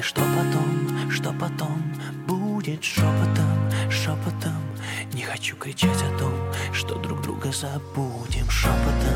что потом будет шепотом, шепотом. Не хочу кричать о том, что друг друга забудем шепотом.